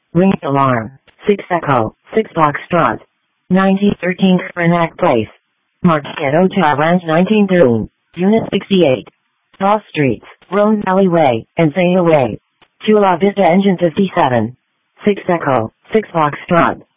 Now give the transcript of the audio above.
Ring alarm. 6 Echo, 6 Foxtrot. 1913 Krenak Place. Marquette Hotel Ranch 1913. Unit 68. Cross Streets, Rhone Valley Way, and Zeta Way. Chula Vista Engine 57. 6 Echo, 6 Foxtrot.